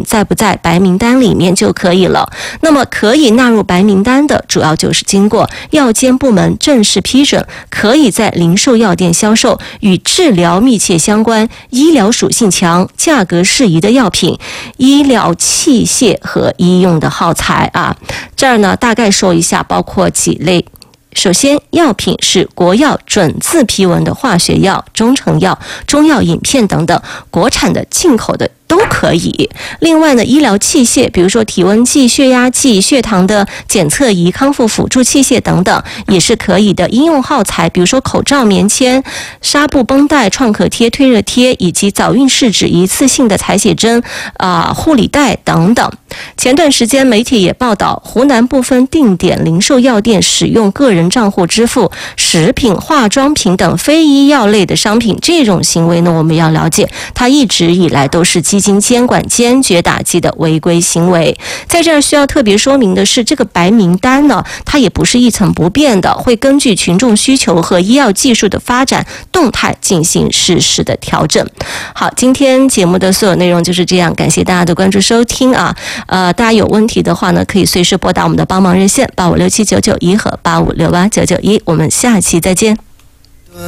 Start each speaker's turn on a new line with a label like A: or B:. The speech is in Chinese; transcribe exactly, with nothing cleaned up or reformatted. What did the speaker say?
A: 在不在白名单里面就可以了。那么可以纳入白名单的，主要就是经过药监部门正式批准，可以在零售药店销售与治疗密切相关、医疗属性强、价格适宜的药品、医疗器械和医用的耗材啊。这儿呢，大概说一下，包括几类。首先，药品是国药准字批文的化学药、中成药、中药饮片等等，国产的、进口的都可以。另外呢，医疗器械，比如说体温计、血压计、血糖的检测仪、康复辅助器械等等，也是可以的。医用耗材，比如说口罩、棉签、纱布、绷带、创可贴、退热贴，以及早孕试纸、一次性的采血针、啊、呃、护理带等等。前段时间媒体也报道，湖南部分定点零售药店使用个人账户支付食品、化妆品等非医药类的商品，这种行为呢，我们要了解，它一直以来都是基金监管坚决打击的违规行为。在这儿需要特别说明的是，这个白名单呢，它也不是一成不变的，会根据群众需求和医药技术的发展动态进行适时的调整。好，今天节目的所有内容就是这样，感谢大家的关注收听啊。呃，大家有问题的话呢，可以随时拨打我们的帮忙热线八五六七九九一和八五六八九九一，我们下期再见。